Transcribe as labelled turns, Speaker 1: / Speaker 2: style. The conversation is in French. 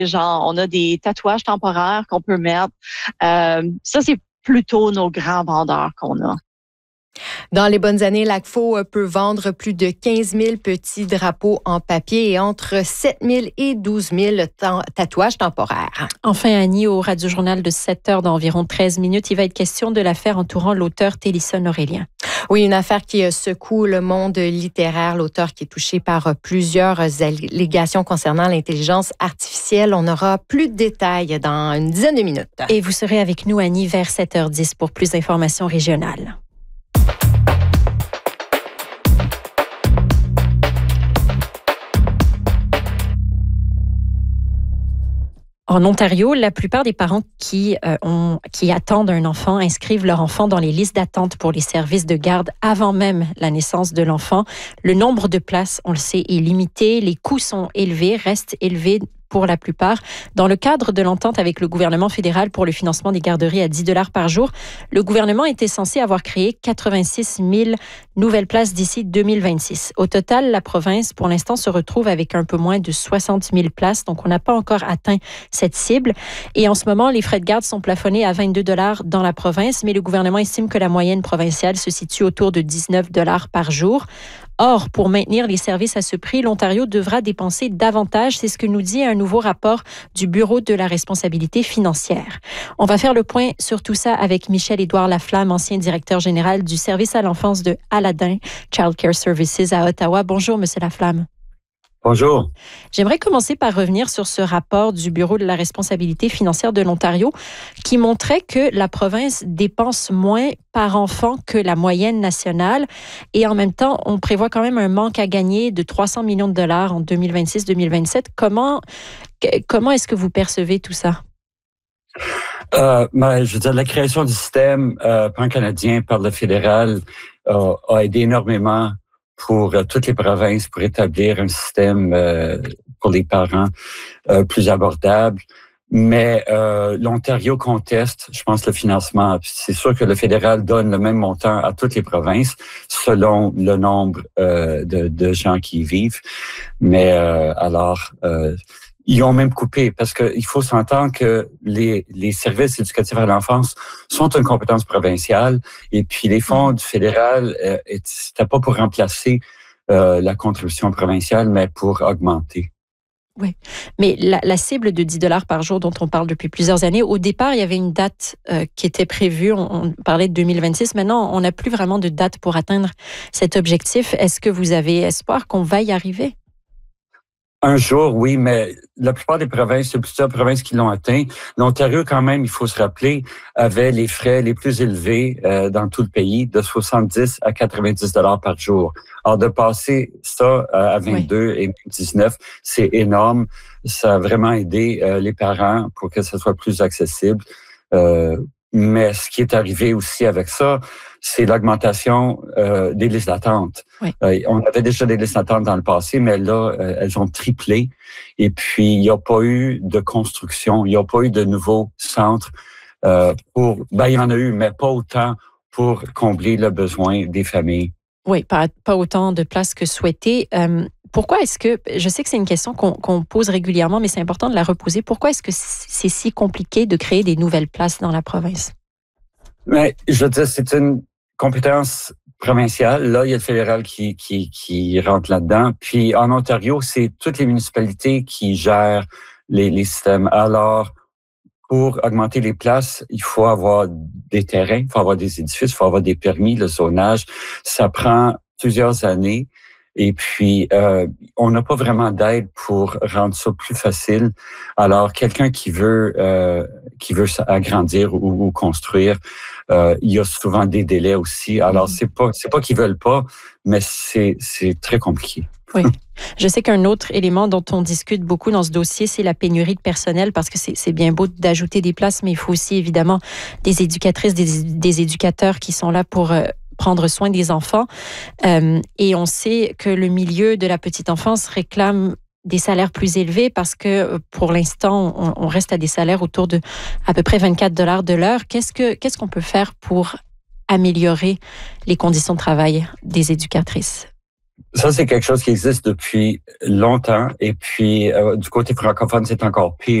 Speaker 1: Genre, on a des tatouages temporaires qu'on peut mettre. Ça, c'est plutôt nos grands vendeurs qu'on a.
Speaker 2: Dans les bonnes années, l'ACFO peut vendre plus de 15 000 petits drapeaux en papier et entre 7 000 et 12 000 tatouages temporaires.
Speaker 3: Enfin, Annie, au Radio-Journal de 7 heures d'environ 13 minutes, il va être question de l'affaire entourant l'auteur Télisson Aurélien.
Speaker 2: Oui, une affaire qui secoue le monde littéraire. L'auteur qui est touché par plusieurs allégations concernant l'intelligence artificielle. On aura plus de détails dans une dizaine de minutes.
Speaker 3: Et vous serez avec nous, Annie, vers 7h10 pour plus d'informations régionales. En Ontario, la plupart des parents qui attendent un enfant inscrivent leur enfant dans les listes d'attente pour les services de garde avant même la naissance de l'enfant. Le nombre de places, on le sait, est limité. Les coûts sont élevés, restent élevés pour la plupart. Dans le cadre de l'entente avec le gouvernement fédéral pour le financement des garderies à 10 $ par jour, le gouvernement était censé avoir créé 86 000 nouvelles places d'ici 2026. Au total, la province, pour l'instant, se retrouve avec un peu moins de 60 000 places. Donc, on n'a pas encore atteint cette cible. Et en ce moment, les frais de garde sont plafonnés à 22 $ dans la province, mais le gouvernement estime que la moyenne provinciale se situe autour de 19 $ par jour. Or, pour maintenir les services à ce prix, l'Ontario devra dépenser davantage. C'est ce que nous dit un nouveau rapport du Bureau de la responsabilité financière. On va faire le point sur tout ça avec Michel-Édouard Laflamme, ancien directeur général du service à l'enfance de Aladdin Child Care Services à Ottawa. Bonjour, Monsieur Laflamme.
Speaker 4: Bonjour.
Speaker 3: J'aimerais commencer par revenir sur ce rapport du Bureau de la responsabilité financière de l'Ontario qui montrait que la province dépense moins par enfant que la moyenne nationale et en même temps, on prévoit quand même un manque à gagner de 300 millions de dollars en 2026-2027. Comment est-ce que vous percevez tout ça?
Speaker 4: Je veux dire, la création du système pan-canadien par le fédéral a aidé énormément pour toutes les provinces pour établir un système pour les parents plus abordable. Mais l'Ontario conteste, je pense, le financement. C'est sûr que le fédéral donne le même montant à toutes les provinces selon le nombre de gens qui y vivent. Mais ils ont même coupé parce qu'il faut s'entendre que les services éducatifs à l'enfance sont une compétence provinciale et puis les fonds du fédéral, c'était pas pour remplacer la contribution provinciale, mais pour augmenter.
Speaker 3: Oui, mais la cible de 10 $ par jour dont on parle depuis plusieurs années, au départ, il y avait une date qui était prévue, on parlait de 2026. Maintenant, on n'a plus vraiment de date pour atteindre cet objectif. Est-ce que vous avez espoir qu'on va y arriver?
Speaker 4: Un jour, oui, mais la plupart des provinces, c'est plusieurs provinces qui l'ont atteint. L'Ontario, quand même, il faut se rappeler, avait les frais les plus élevés dans tout le pays, de 70 à 90 $ par jour. Alors, de passer ça à 22 et 19, c'est énorme. Ça a vraiment aidé les parents pour que ça soit plus accessible. Mais ce qui est arrivé aussi avec ça, c'est l'augmentation des listes d'attente.
Speaker 3: Oui.
Speaker 4: On avait déjà des listes d'attente dans le passé, mais là, elles ont triplé. Et puis, il n'y a pas eu de construction, il n'y a pas eu de nouveaux centres il y en a eu, mais pas autant pour combler le besoin des familles.
Speaker 3: Oui, pas autant de places que souhaité. Pourquoi est-ce que, je sais que c'est une question qu'on pose régulièrement, mais c'est important de la reposer. Pourquoi est-ce que c'est si compliqué de créer des nouvelles places dans la province?
Speaker 4: Mais je veux dire, c'est une compétence provinciale. Là, il y a le fédéral qui rentre là-dedans. Puis en Ontario, c'est toutes les municipalités qui gèrent les systèmes. Alors, pour augmenter les places, il faut avoir des terrains, il faut avoir des édifices, il faut avoir des permis, le zonage. Ça prend plusieurs années. Et puis, on n'a pas vraiment d'aide pour rendre ça plus facile. Alors, quelqu'un qui veut agrandir ou construire, il y a souvent des délais aussi. Alors, c'est pas qu'ils veulent pas, mais c'est très compliqué.
Speaker 3: Oui. Je sais qu'un autre élément dont on discute beaucoup dans ce dossier, c'est la pénurie de personnel, parce que c'est bien beau d'ajouter des places, mais il faut aussi évidemment des éducatrices, des éducateurs qui sont là pour prendre soin des enfants. Et on sait que le milieu de la petite enfance réclame des salaires plus élevés parce que pour l'instant, on reste à des salaires autour de à peu près 24 $ de l'heure. Qu'est-ce qu'on peut faire pour améliorer les conditions de travail des éducatrices?
Speaker 4: Ça, c'est quelque chose qui existe depuis longtemps. Et puis, du côté francophone, c'est encore pire.